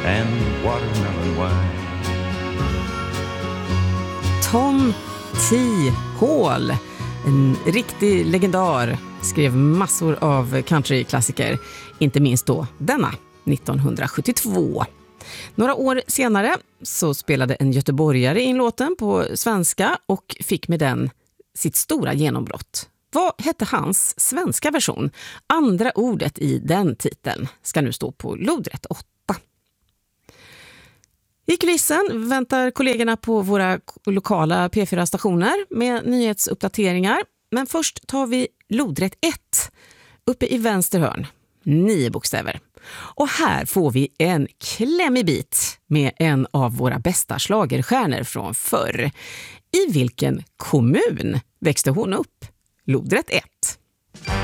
and watermelon wine. Tom T. Hall, en riktig legendar, skrev massor av countryklassiker, inte minst då denna, 1972. Några år senare så spelade en göteborgare in låten på svenska och fick med den sitt stora genombrott. Vad hette hans svenska version? Andra ordet i den titeln ska nu stå på lodrätt 8. I kulissen väntar kollegorna på våra lokala P4-stationer med nyhetsuppdateringar. Men först tar vi lodrätt 1 uppe i vänster hörn. 9 bokstäver. Och här får vi en klämmig bit med en av våra bästa schlagerstjärnor från förr. I vilken kommun växte hon upp? Lodrätt 1.